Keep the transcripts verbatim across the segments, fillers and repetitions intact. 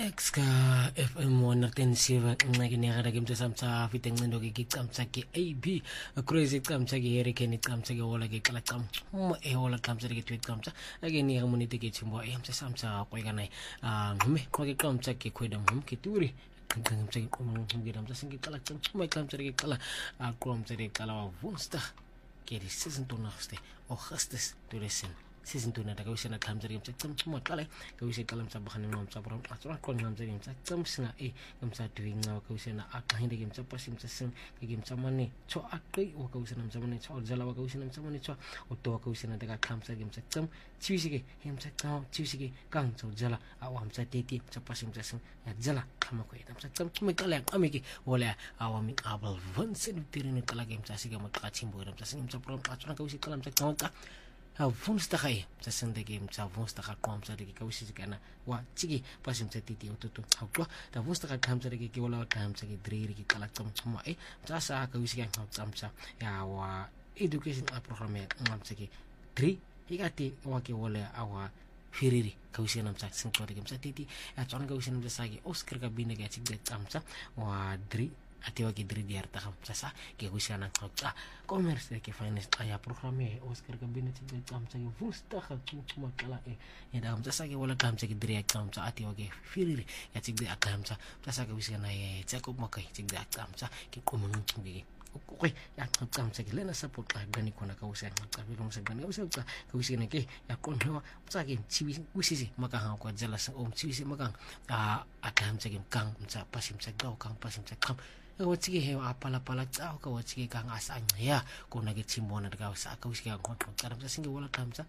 Exka F M one ten-seven nginekada ke mtsamtsa fitengcindo ke kicamtsa ke A B crazy camtsa ke hurricane camtsa ke wala ke kala cam mo e wala camtsa ke tweet camtsa ake ni monite ke chimbo e mtsamtsa ko kana ah me ko ke camtsa ke kweda mo ke turi camtsa ke ko mo ngira mtsa singi kala cam mo camtsa ke kala a camtsa ke kala wa Woensdag ke di sesentwintigste Augustus tweeduisend sesentwintig daga wisena camtsa ke mtsa mo kala ke wisena kala mtsa bakhane mo mtsa bro atwa ko ngamtsa ke mtsa tsam singa e mtsa dwinga ka wisena akahinde ke mtsa pasim mtsa sing ke mtsa mane cho aqi wa ka wisena mtsa mane cho zala wa ka wisena mtsa mane cho o to ka wisena daga camtsa ke mtsa tsam chiwisike he mtsa ka chiwisike kang cho zala a wa mtsa teti mtsa pasim mtsa sing ya zala kama ko ita mtsa tsam me kala amiki wala awa mi abal vansen tirine kala ke mtsa siga ma ka chimbo mtsa sing mtsa bro atwa ka wisena kala mtsa ka ha Woensdag ai mtsa sende ke mtsa Woensdag ka mtsa de ke wisisi kana wa chiki pasim mtsa titi ototo ha kwa da Woensdag ka mtsa de ke wala ka mtsa ke driri ke kala tsam tsama e mtsa sa ka wisisi ka mtsa mtsa ya wa education program mtsa ke three ikati wa ke wala awa firiri ka wisisi na mtsa singko de ke mtsa titi ya tsona ka wisisi na mtsa ke Oscar ka bine ke chiki tsamtsa wa three ati wa ke three di arta ka mtsa sa ke wisisi na mtsa commerce ke finance aya programe Oscar ka bine chiki tsamtsa ke Woensdag ka tsuma kala e ya mtsa sa ke wala ka mtsa ke three ya tsamtsa ati wa ke firiri ya chiki akamtsa mtsa sa ka wisisi na ye tsako makai chiki akamtsa ke komun ngiki okay ya tsamtsa ke lena support ka gani kona ka wisisi ka be komse gani wisisi ka wisisi na ke ya konwa mtsa ke chiwi wisisi maka ha kwa jala sa om chiwi maka a akamtsa ke kang mtsa pasim mtsa ga kang pasim mtsa kam wa tsike he apala pala tsa ka wa tsike kang asanya ya kona ke chimbona daga sa ka wisisi ka kontra tsara mtsa singe wala kamtsa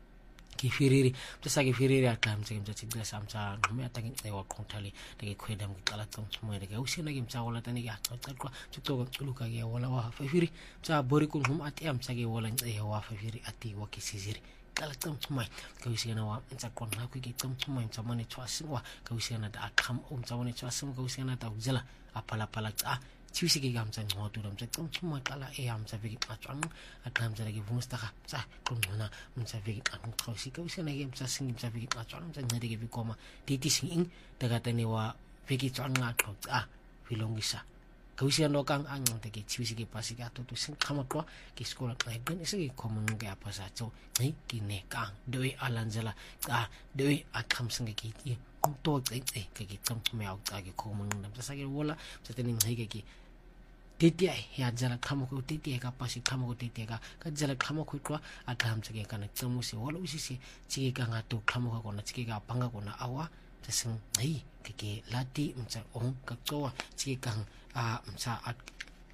ke firiri mtsa ke firiri akamtsa ke mtsa tsigla samtsa ngome atake ewa kontali de ke khweda mkala tsamo de ke usina ke mtsa wala tani ke atsa kwa tsoko tsuluka ke wala wa firiri mtsa bori kun hum ati amtsa ke wala e wa firiri ati wa ke siziri kala tsamo ka usina wa mtsa kona ku ke tsamo mtsa mane tswaswa ka usina da akham mtsa mane tswaswa ka usina da uzela apala pala tsa chiwisike ka mtsa ngoto mtsa tsamo kala e amtsa viki atwang akamtsa ke Woensdag tsa kona mtsa viki ang khosika usina ke mtsa singi mtsa viki atwang mtsa ngade ke vikoma titi sing daga tani wa viki tsanga tsa vilongisa ka usina no kang ang te ke chiwisike pasika to to sing khama kwa ke skola ka ben ise ke komong ke apa sa cho ngai ki ne kang doi alanjala ka doi akham singe ki ti to tse tse ke ke tsam me au ta ke komong nam sa ke wala sa tening ngai ke ki titi ai ya jala khamo ko titi ka pasi khamo ko titi ka ka jala khamo ko kwa akham tse ke kana tsamusi wala usisi chi ka nga to khamo ka kona chi ka panga kona awa tseng ai ke ke lati mtsa ong ka tsoa chi ka a mtsa a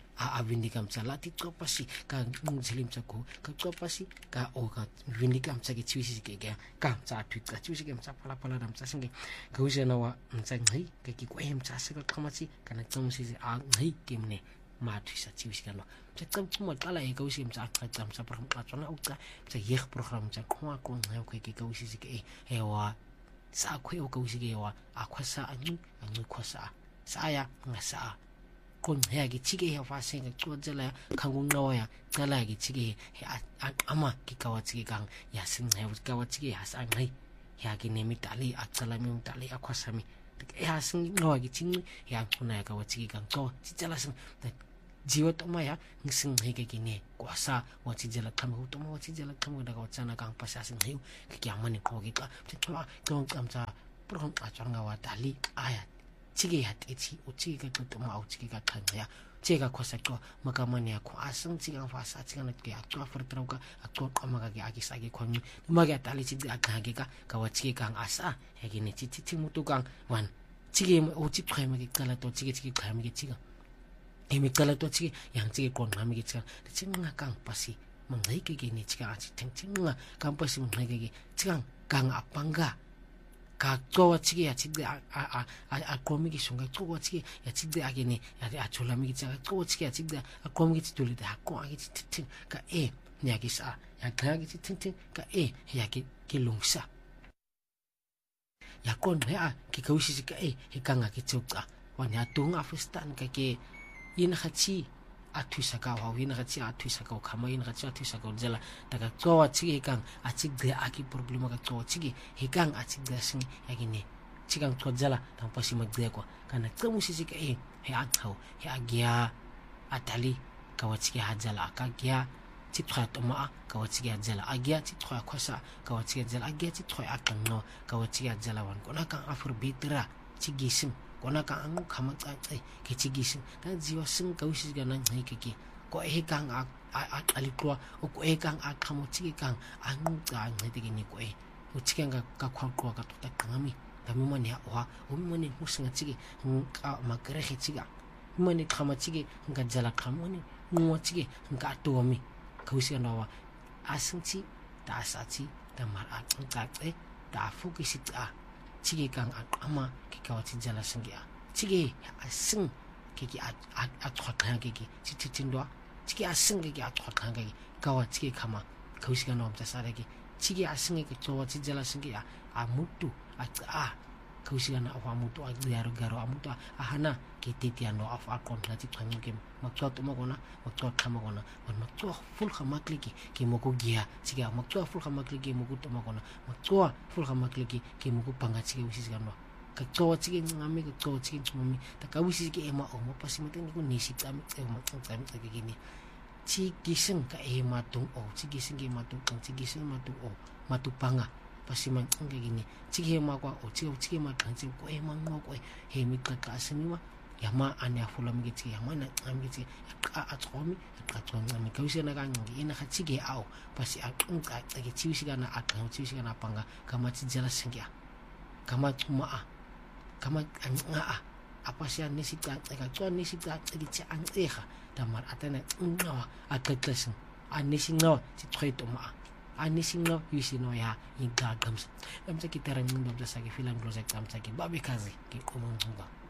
a vindika mtsa lati tso pasi ka ngzilim tsa ko ka tso pasi ka o ka vindika mtsa ke chiwisi ke ke ka mtsa twit ka chiwisi ke mtsa pala pala mtsa singe ka usena wa mtsa ngai ke ki kwa mtsa se ka khamachi kana tsamusi a ngai kimne ma twisa chiwisi kana tsa tsuma kala e ka usi mtsa ka tsamsa program ka tsona utsa tsa yeg program tsa kwa ko ngai ko ke ka usi ke e wa sa khwe o ka usi ke wa akhwasa anyu anyu khwasa saya ngasa kon ya ki chige ya fa singa tsojela kangung nawa ya kala ki chige ama ki kawa chige kang ya sing ya kawa chige ya sa ngai ya ki nemi tali atsala mi tali akhwasami ya sing nawa ki ching ya kuna ya kawa chige kang to chijala sing jiwa to ma ya ngising ngai ke kine kwasa wa chijala kamu to ma wa chijala kamu daga wachana kang pasa sing hiu ki amani ko ki ka twa kong kamcha program achanga wa tali aya chige hat ichi uchi ka to ma uchi ka khanya chega khosa ko makamani ya ko asang chiga fa sa chiga na ke atwa fartrauka atwa kamaga ke akisa ke khonyu maga tali chiga agage ka ka wa chiga kang asa hegini chichi chimutu kang wan chige uchi khayma ke kala to chige chige khayma ke chiga emi kala to chige yang chige kon ngami ke chiga chinga kang pasi mangai ke ke ni chiga achi chinga kang pasi mangai ke chiga kang apanga ka tsowa chige ya chige a a a komi ki sunga tsowa chige ya chige agene ya chola mi ki chaga tsowa chige ya chige a komi ki tuli da ko agi tin ka e nya ki sa ya ka gi tin tin ka e ya ki ki lungsa ya kon ya ki ka usi ka e he kanga ki tsuka wa nya tunga afistan ka ke ina khachi athuisa ka wa wina khachi athuisa ka khama ina khachi athuisa ka jala daga tsowa chige kang a chige aki problema ka tsowa chige he kang a chige sing yagine chikang tsodzala tang pasi magdekwa kana tsamusisi ka e he aghaw he agya atali kawachike hajala akagya chitkhwa toma kawachike hajala agya chitkhwa khosa kawachike hajala agya chitkhwa akangno kawachike hajala wan kona kang afur bitra chigisim kona kang ang khamatsa ai ke chigisim ta jiwa sing kawisi ga nan ngai ke ko e kang a alikwa o ko e kang akhamo chige kang ang cha ngai de ni ko e o chikang ka khwa kwa ka tota kangami tamimani wa o mimani musinga chige ka makare chiga mani khama chige nga jala khamoni nuwa chige nga atomi kawisi nawa asingchi ta asachi ta mar a ka e ta focus ta chige kang ama ke kawachi jala singya chige asing ke ki a a thwa kha ke ki chichindwa chige asing ke ki a thwa kha ke kawa chige khama kawisi nawa ta sare ke chige asing ke chowa chi jala singya a mutu a a kawisi na awa mutu a garo garo amutu ahana ke titiano of akon na ti thangin ke makchwa to magona makchwa khama gona on makchwa full khama kliki ke moko gia chiga makchwa full khama kliki moko to magona makchwa full khama kliki ke moko panga chige usis ganwa ka chowa chige ngami ka chowa chige chumami ta kawisi ke ema o mo pasimate ni ko nisi tami e mo tsami tsake ke ni chi kiseng ka e matung o chi kiseng ke matung kang chi kiseng matung o matupanga pasiman ang gini chige ma kwa o chige chige ma kan chige ko e ma ngo ko he mi ka ka asini ma yama anya fula mi chige yama na am chige a a tsomi ka tsomi mi ka wisi na ka ngi ina ka chige ao pasi a kung ka chige chiwisi kana a kan chiwisi kana panga kama chijala singya kama chuma a kama nga a apa sia nisi ka ka tso nisi ka chige chi ang eha damar atana ngawa a ka klesen a nisi ngawa chi tsoito ma ani singa yusino ya ingagams amsa kitara ngundam sa ki filan project amsa ki babi kazi ki komong